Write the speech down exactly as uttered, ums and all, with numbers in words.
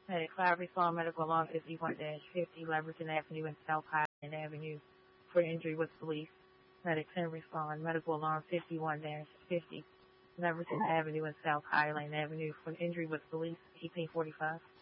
Medic five respond medical alarm fifty-one dash fifty, Leverton Avenue and South Highland Avenue for injury with police. Medic ten respond medical alarm fifty-one dash fifty, Leverton Avenue and South Highland Avenue for injury with police. eighteen forty-five.